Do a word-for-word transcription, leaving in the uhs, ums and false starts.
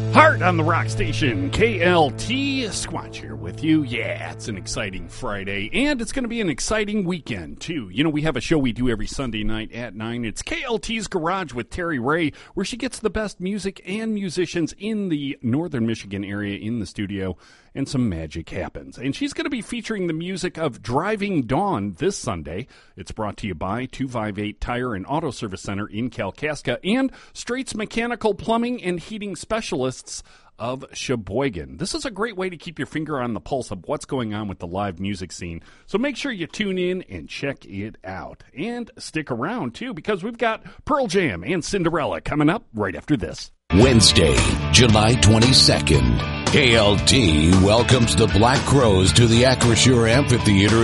Heart on the rock station, K L T. Squatch here with you. Yeah, it's an exciting Friday, and it's going to be an exciting weekend, too. You know, we have a show we do every Sunday night at nine. It's K L T's Garage with Terry Ray, where she gets the best music and musicians in the northern Michigan area in the studio, and some magic happens. And she's going to be featuring the music of Driving Dawn this Sunday. It's brought to you by two five eight Tire and Auto Service Center in Kalkaska and Straits Mechanical Plumbing and Heating Specialists of Sheboygan. This is a great way to keep your finger on the pulse of what's going on with the live music scene. So make sure you tune in and check it out. And stick around, too, because we've got Pearl Jam and Cinderella coming up right after this. Wednesday, July twenty-second. K L T welcomes the Black Crowes to the Acrisure Amphitheater